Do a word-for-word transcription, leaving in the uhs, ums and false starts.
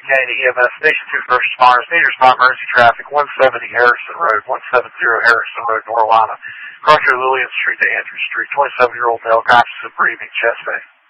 County E M S, Station two first responders, need to respond emergency traffic, one seventy Harrison Road, one seventy Harrison Road, North Carolina. Cross Lillian Street to Andrew Street, twenty-seven-year-old male conscious of breathing, chest pain.